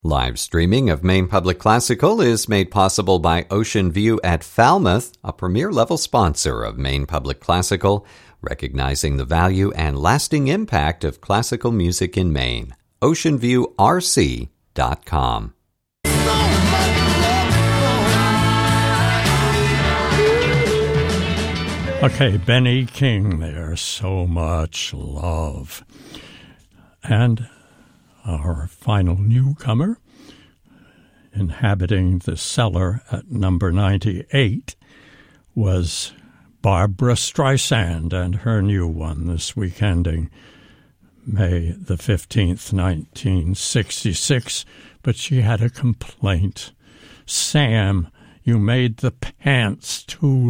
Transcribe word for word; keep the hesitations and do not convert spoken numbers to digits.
Live streaming of Maine Public Classical is made possible by Ocean View at Falmouth, a premier-level sponsor of Maine Public Classical, recognizing the value and lasting impact of classical music in Maine. ocean view r c dot com. Okay, Benny King there, So Much Love. And our final newcomer, inhabiting the cellar at number ninety-eight, was Barbra Streisand and her new one this week ending May the fifteenth, nineteen sixty-six. But she had a complaint. Sam, you made the pants too